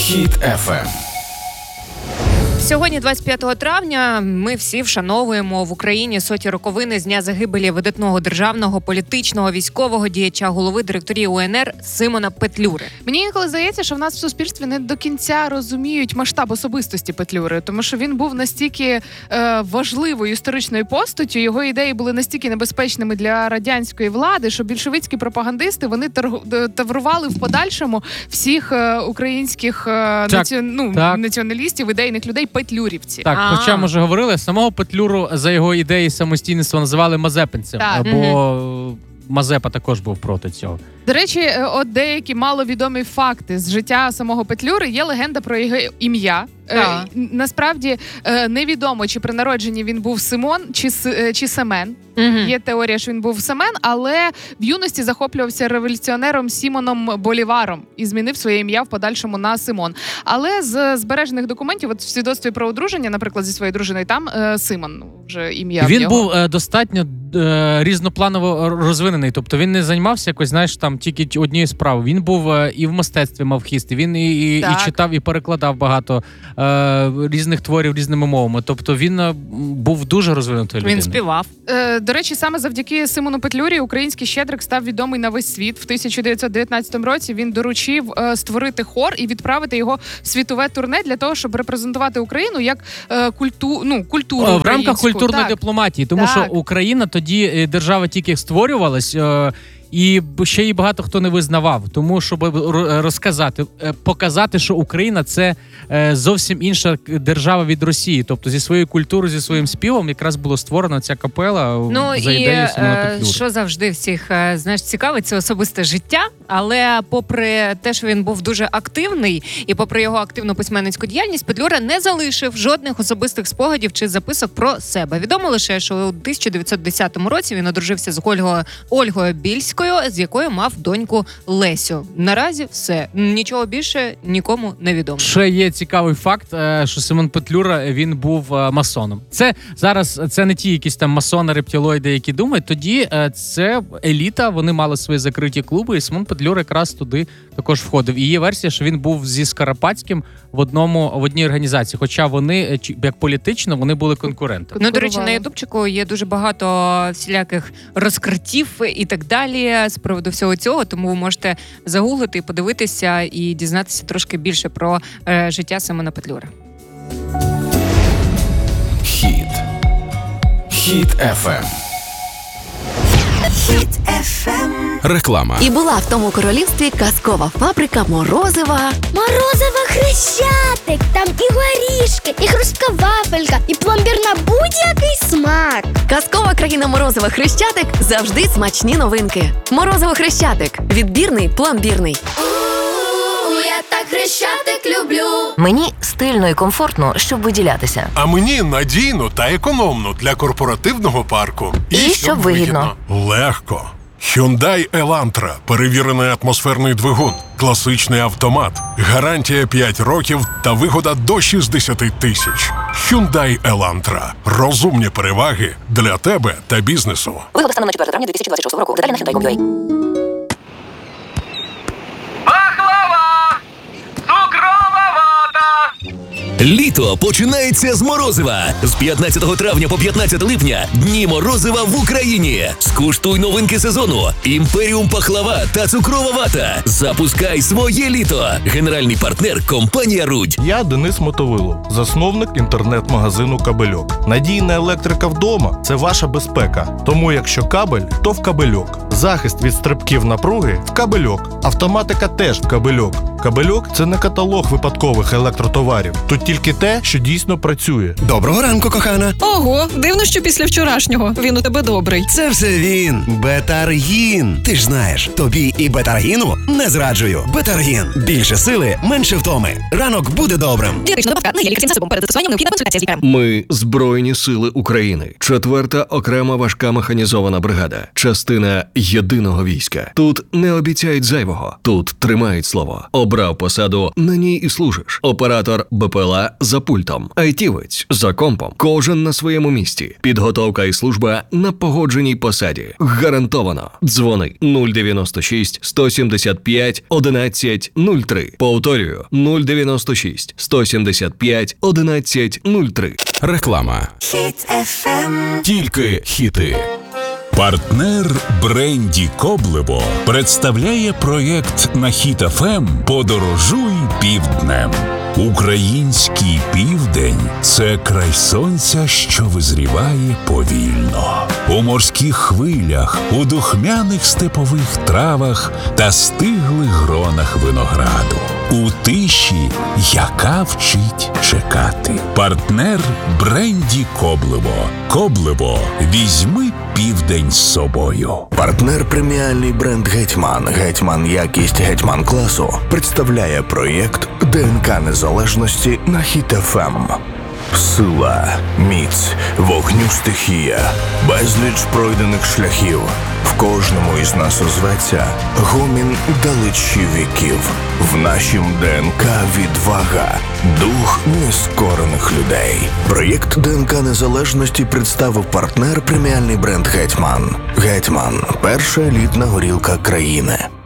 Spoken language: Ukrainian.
Хіт FM. Сьогодні, 25 травня, ми всі вшановуємо в Україні соті роковини з дня загибелі видатного державного, політичного, військового діяча, голови директорії УНР Симона Петлюри. Мені інколи здається, що в нас в суспільстві не до кінця розуміють масштаб особистості Петлюри, тому що він був настільки важливою історичною постаттю, його ідеї були настільки небезпечними для радянської влади, що більшовицькі пропагандисти, вони таврували в подальшому всіх українських націоналістів, ідейних людей петлюрівці. Так, хоча ми вже говорили, самого Петлюру за його ідеї самостійництва називали мазепинцем, бо Мазепа також був проти цього. До речі, от деякі маловідомі факти з життя самого Петлюри. Є легенда про його ім'я. Насправді невідомо, чи при народженні він був Симон чи Семен. Є теорія, що він був Семен, але в юності захоплювався революціонером Сімоном Боліваром і змінив своє ім'я в подальшому на Симон. Але з збережених документів, от в свідоцтві про одруження, наприклад, зі своєю дружиною, там Симон вже ім'я. Він був достатньо різнопланово розвинений, тобто він не займався якось, знаєш, там тільки однією справою. Він був і в мистецтві мав хист, він і читав, і перекладав багато різних творів різними мовами. Тобто він був дуже розвинутою людиною. Він співав. До речі, саме завдяки Симону Петлюрі український щедрик став відомий на весь світ. В 1919 році він доручив створити хор і відправити його в світове турне для того, щоб репрезентувати Україну як культуру в рамках культурної дипломатії. Тому що Україна тоді, держава тільки створювалась, і ще її багато хто не визнавав. Тому, щоб показати, що Україна – це зовсім інша держава від Росії. Тобто зі своєю культурою, зі своїм співом якраз було створено ця капела за ідеєю Симона Петлюри. Що завжди всіх, цікавить, це особисте життя. Але попри те, що він був дуже активний, і попри його активну письменницьку діяльність, Петлюра не залишив жодних особистих спогадів чи записок про себе. Відомо лише, що у 1910 році він одружився з Ольгою Більською, з якою мав доньку Лесю. Наразі все. Нічого більше нікому не відомо. Ще є цікавий факт, що Симон Петлюра, він був масоном. Це не ті якісь там масони, рептилоїди, які думають. Тоді це еліта, вони мали свої закриті клуби, і Симон Петлюра якраз туди також входив. І є версія, що він був зі Скарапатським в одній організації, хоча вони, як політично, вони були конкурентами. До речі, на ютубчику є дуже багато всіляких розкриттів і так далі з приводу всього цього, тому ви можете загуглити і подивитися і дізнатися трошки більше про життя Симона Петлюри. Хіт FM. Хіт FM. Реклама. І була в тому королівстві казкова фабрика морозива. Морозиво Хрещатик. Там і горішки, і хрустка вафелька, і пломбір на будь-який смак. Казкова країна морозива Хрещатик – завжди смачні новинки. Морозиво Хрещатик. Відбірний, пломбірний. Я так Хрещатик люблю. Мені стильно і комфортно, щоб виділятися. А мені надійно та економно для корпоративного парку. І щоб вигідно. Легко. Hyundai Elantra. Перевірений атмосферний двигун. Класичний автомат. Гарантія 5 років та вигода до 60 тисяч. Hyundai Elantra. Розумні переваги для тебе та бізнесу. Вигода станом на 4 травня 2026 року. Деталі на Hyundai.com.ua. Літо починається з морозива. З 15 травня по 15 липня Дні морозива в Україні. Скуштуй новинки сезону. Імперіум пахлава та цукрова вата. Запускай своє літо. Генеральний партнер – компанія «Рудь». Я Денис Мотовило, засновник інтернет-магазину «Кабельок». Надійна електрика вдома – це ваша безпека. Тому якщо кабель, то в «Кабельок». Захист від стрибків напруги – в «Кабельок». Автоматика теж в «Кабельок». «Кабельок» – це не каталог випадкових електротоварів. Тут тільки те, що дійсно працює. Доброго ранку, кохана. Ого, дивно, що після вчорашнього він у тебе добрий. Це все він. Бетаргін. Ти ж знаєш, тобі і Бетаргіну не зраджую. Бетаргін. Більше сили, менше втоми. Ранок буде добрим. Дієтична добавка не є лікарським засобом. Перед застосуванням необхідна консультація з лікарем. Ми – Збройні сили України. 4-та окрема важка механізована бригада. Частина єдиного війська. Тут не обіцяють зайвого. Тут тримають слово. Обрав посаду, на ній і служиш. Оператор БПЛА за пультом. Айтівець за компом. Кожен на своєму місці. Підготовка і служба на погодженій посаді. Гарантовано. Дзвони 096 175 11 03. Повторюю, 096 175 11 03. Реклама. Тільки хіти. Партнер бренді Коблево представляє проєкт на Хіт ФМ «Подорожуй півднем». Український південь – це край сонця, що визріває повільно. У морських хвилях, у духмяних степових травах та стиглих гронах винограду. У тиші, яка вчить чекати. Партнер бренді Коблево. Коблево, візьми південь з собою. Партнер преміальний бренд «Гетьман». «Гетьман» якість «Гетьман» класу представляє проєкт ДНК незалежності на Хіт ФМ. Сила, міць, вогню стихія, безліч пройдених шляхів. В кожному із нас озветься гомін далечі віків. В нашім ДНК відвага, дух нескорених людей. Проєкт ДНК незалежності представив партнер преміальний бренд «Гетьман». «Гетьман» – перша елітна горілка країни.